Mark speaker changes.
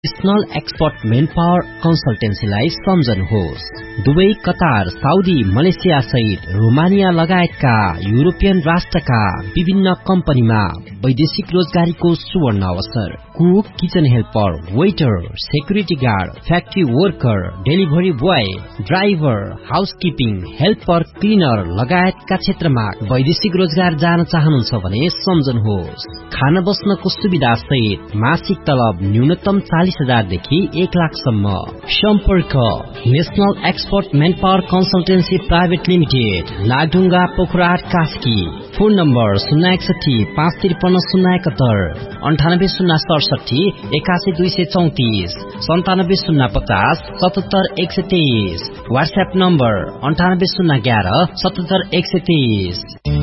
Speaker 1: National expert main power कन्सल्टेन्सीलाई सम्झनुहोस्। दुवै Qatar, Saudi, Malaysia सहित Romania लगायतका युरोपियन राष्ट्रका विभिन्न कम्पनीमा वैदेशिक रोजगारीको सुवर्ण अवसर। Cook, kitchen helper, waiter, security guard, factory worker, delivery boy, driver, housekeeping, helper, cleaner लगायतका क्षेत्रमा वैदेशिक रोजगार जान चाहनुहुन्छ भने सम्झनुहोस्। खान बस्नको सुविधा सहित मासिक तलब न्यूनतम 40,000 देखि 1 लाखसम्म। सम्पर्क national expert main power consultancy private limited, Nagdhunga, पोखराहाट, Kaski. Phone number 061 553 071, 98 067 81 234, 97 050 77 123। WhatsApp number 98 011 77 123।